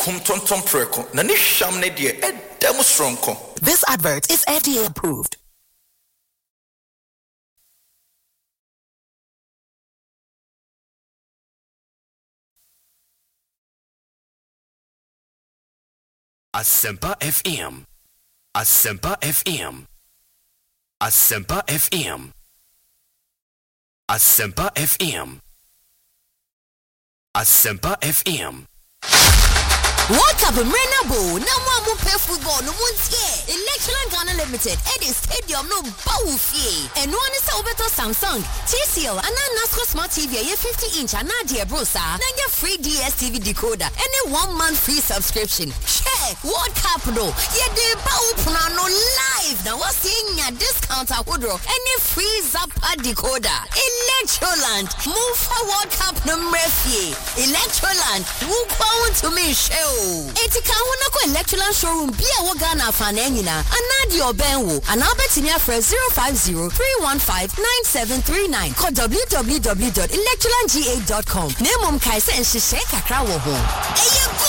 Kumtonton preko na ni sham ne de edem stronko. This advert is FDA approved. Asempa FM. Asempa FM. Asempa FM. Asempa FM. Asempa FM. What up, Renabo? No more pay football, no one's here. Electron Ghana Limited, Eddie Stadium, no Bowfie. And one is over to Samsung, TCL, and NASCO Smart TV, a 50-inch, and Nadia Brosa, and your free DSTV decoder, and a 1 month free subscription. Check what up, though? Yeah, the Bow live. Now, what's in your discount at Woodrow? And a free Zappa decoder. Electroland, move forward, Cup no Murphy. Electroland, move on to me, show. Etika huna ko Electroland showroom bia wo Ghana fanenina anadi obenwo anabetinia for 050-315-9739 call www.electrolandga.com. Nemom kai se nhye kakra wo ho.